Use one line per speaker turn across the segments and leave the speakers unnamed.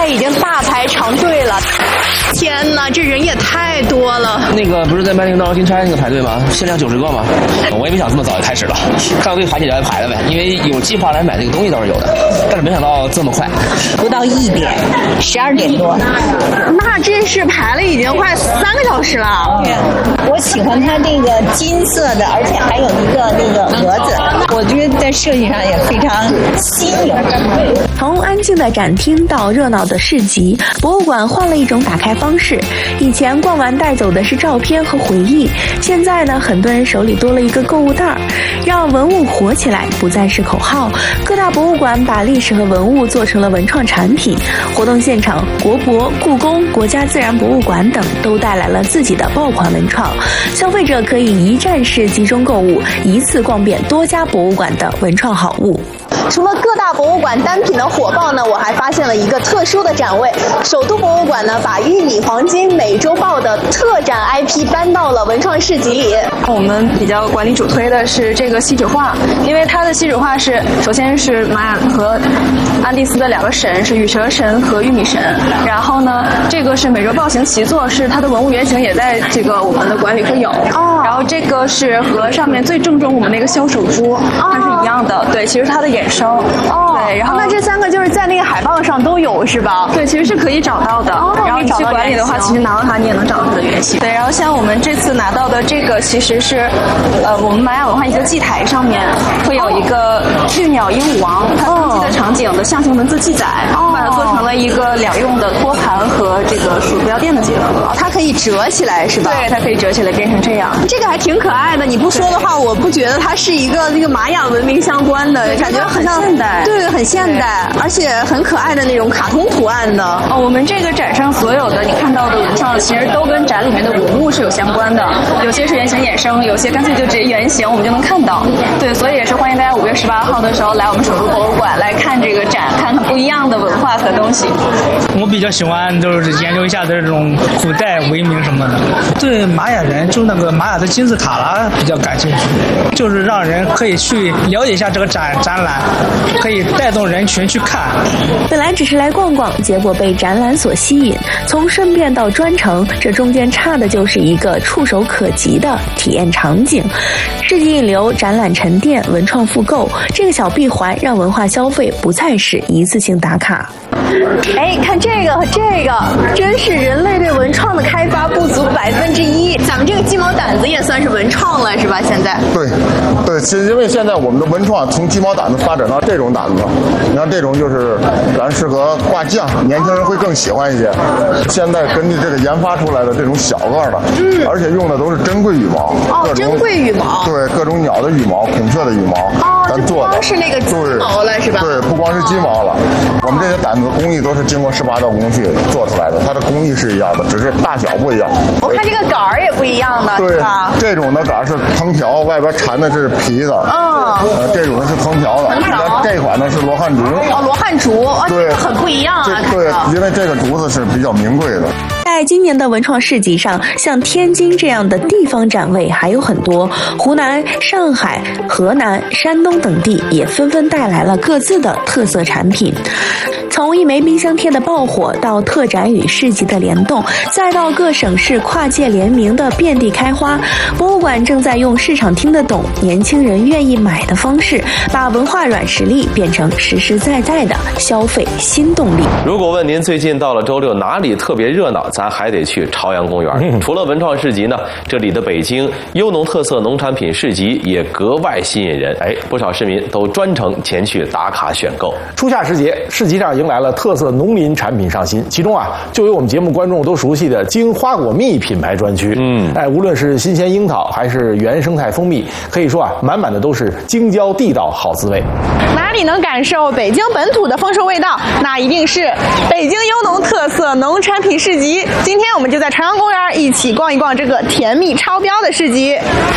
在已经大排长队了。天哪，这人也太多了！
那个不是在卖那个闹钟金钗那个排队吗？限量90个吗？我也没想这么早就开始了，上队排起来排了呗。因为有计划来买这个东西倒是有的，但是没想到这么快，
不到1点，12点多。
那这是排了已经快3个小时了。
我喜欢它这个金色的，而且还有一个那个盒子，我觉得在设计上也非常新颖。
从安静的展厅到热闹的市集，博物馆换了一种打开方式。以前逛完带走的是照片和回忆，现在呢，很多人手里多了一个购物袋儿，让文物活起来不再是口号。各大博物馆把历史和文物做成了文创产品。活动现场，国博、故宫、国家自然博物馆等都带来了自己的爆款文创，消费者可以一站式集中购物，一次逛遍多家博物馆的文创好物。
除了各大博物馆单品的火爆呢，我还发现了一个特殊的展位。首都博物馆呢，把玉米黄金美洲豹的特展 IP 搬到了文创市集里。
我们比较管理主推的是这个锡纸画，因为它的锡纸画是首先是玛雅和安第斯的2个神，是羽蛇神和玉米神。然后呢，这个是美洲豹形旗座，是它的文物原型也在这个我们的馆里会有。然后这个是和上面最正中我们那个枭首珠，它是一样的。对，其实它的衍生。对，然后
那这3个就是在那个海报上都有是吧？
对，其实是可以找到的。然后你去馆里的话，其实拿到它你也能找到它的原型。对，然后像我们这次拿到的这个，其实是我们玛雅文化一个祭台上面会有一个绿鸟鹦鹉王它登基的场景的象形文字记载，把它做成了一个2用的托盘和这个鼠标垫的结合。
它可以折起来是吧？
对，它可以折起来变成这样。
这个还挺可爱的，你不说的话，我不觉得它是一个那个玛雅文明相关的，感觉很像
现代。
对，很现代，而且很可爱的那种卡通图案的。
我们这个展上所有的你看到的文创，其实都跟展里面的文物是有相关的，有些是原型衍生，有些干脆就直接原型，我们就能看到。对，所以也是欢迎大家5月18号的时候来我们首都博物馆来看这个展，看看不一样的文化和东西。
我比较喜欢就是研究一下这种古代文明什么的，对玛雅人就那个玛雅的金字塔啦比较感兴趣，就是让人可以去了解一下这个展览，可以带动人群去看。
本来只是来逛逛，结果被展览所吸引，从顺便到专程，这中间差的就是一个触手可及的体验场景。市集引流，展览沉淀，文创复购，这个小闭环让文化消费不再是一次性打卡。
哎，看这个和这个，真是人类对文创的开发不足1%。咱们这个鸡毛掸子也算是文创了，是吧？现在
对，因为现在我们的文创从鸡毛掸子发展到这种掸子，你看这种就是咱适合挂酱，年轻人会更喜欢一些。现在根据这个研发出来的这种小个的，而且用的都是珍贵羽毛，
珍贵羽毛，
对，各种鸟的羽毛、孔雀的羽毛，咱做的
是那个鸡毛了，是吧？
对，不光是鸡毛了，我们这些掸子工艺都是经过18道工序做出来的，它的工艺是一样的，只是大小不一样。
我看这个杆儿也不一样的，
对，这种的杆儿是藤条，外边缠的是皮的，这种的是藤条的。这款呢是罗汉竹。
罗汉竹，
对，
很不一样啊。
对，因为这个竹子是比较名贵的。
在今年的文创市集上，像天津这样的地方展位还有很多，湖南、上海、河南、山东等地也纷纷带来了各自的特色产品。从一枚冰箱贴的爆火，到特展与市集的联动，再到各省市跨界联名的遍地开花，博物馆正在用市场听得懂、年轻人愿意买的方式，把文化软实力变成实实在在的消费新动力。
如果问您最近到了周六哪里特别热闹，咱还得去朝阳公园。除了文创市集呢，这里的北京优农特色农产品市集也格外吸引人。不少市民都专程前去打卡选购。
初夏时节，市集上迎来了特色农林产品上新，其中就有我们节目观众都熟悉的京花果蜜品牌专区。无论是新鲜樱桃还是原生态蜂蜜，可以说满满的都是京郊地道好滋味。
哪里能感受北京本土的丰收味道，那一定是北京优农特色农产品市集。今天我们就在朝阳公园一起逛一逛这个甜蜜超标的市集。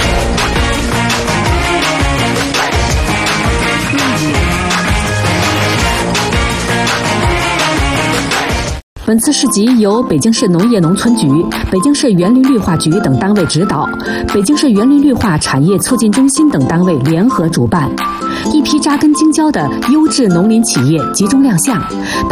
本次市集由北京市农业农村局、北京市园林绿化局等单位指导，北京市园林绿化产业促进中心等单位联合主办。一批扎根京郊的优质农林企业集中亮相，